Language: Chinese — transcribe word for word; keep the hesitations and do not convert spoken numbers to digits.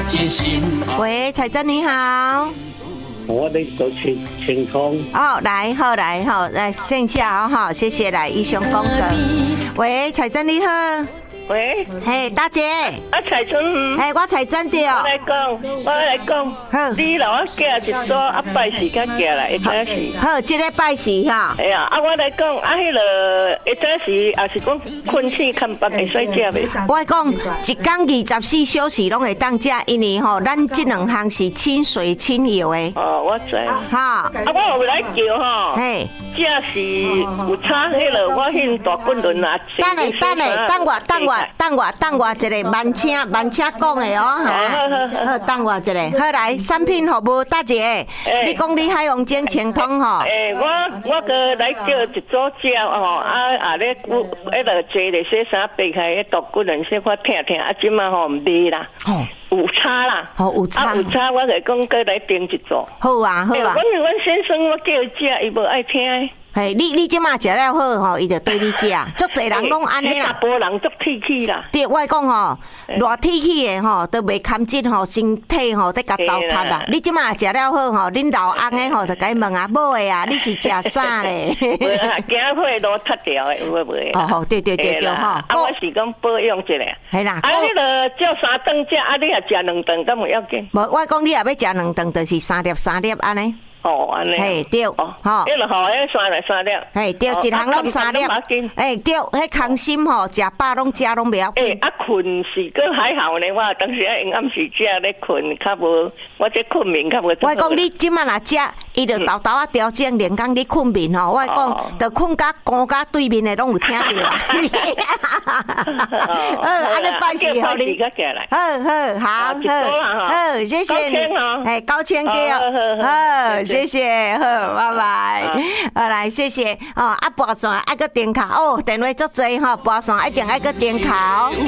喂，彩珍你好。 我的都清清通。 哦，来，好来，好来，线下哦，好，谢谢来医生风的。喂，彩珍你好。 喂， 嘿，大姐， 啊，彩春， 嘿，我彩珍对。 我来讲，我来讲，好，你老我寄一组啊，拜四甲寄来，一早时。 好，这个拜四哈。 哎呀，啊，我来讲，啊，迄个一早时也是讲困醒看北会使食袂？ 我讲一天二十四小时拢会当食，因为吼，咱这两项是亲水亲油的。 哦，我知。 哈， 啊，我有来叫吼。 嘿， 这是有差迄个，我迄大滚轮啊。 等下，等下，等我，等我。等我，等我一个慢车，慢车讲的哦，好，好，等我一个，好来，产品服务大姐，你讲你海洋精清通吼？ 诶，我我个来叫一组食哦，啊啊咧，迄个坐咧洗衫背开，迄大骨人说我听听，啊，即马吼唔卖啦，有差啦， 哦有差， 啊有差，我就讲过来订一组。 好啊，好啊。 阮阮先生我叫伊食，伊无爱听。 嘿，你你即马食了好吼，伊就对你食，足侪人拢安尼啦。 大波人足铁气啦。 对，我讲吼，热铁气的吼，都袂堪进吼身体吼，在甲糟蹋啦。你即马食了好吼，恁老翁的吼就甲伊问啊，某的啊，你是食啥咧？ 惊血都脱掉的，有无？ 哦吼，对对对对吼。 啊，我是讲保养一下。 系啦。 啊，迄个叫三顿食，啊，你也食两顿，敢有要紧？ 无，我讲你也要食两顿，就是三粒三粒安尼。 哦，安尼。 嘿，对，吼， 迄落吼，迄三粒三粒。 嘿，对，一项拢三粒。嘿，对，迄康心吼，食饱拢食拢袂要紧。 诶，啊，困是个还好呢，我当时啊，因暗时食咧困，较无，我这困眠较无。 我讲你即马若食，伊就豆豆啊调整，连讲你困眠吼，我讲，就困甲高甲对面的拢有听到。好，安尼拜四互你。好好好好好，谢谢你。嘿，高千给哦，好。谢谢，好，拜拜。好来，谢谢哦。啊，拨线爱个点卡哦，电话足多吼，拨线一定爱个点卡哦。